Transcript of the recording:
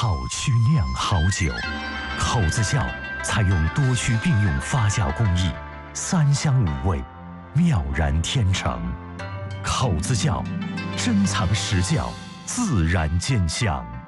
套曲酿好酒，口子窖采用多区并用发酵工艺，3香5味，妙然天成。口子窖，珍藏实窖，自然见香。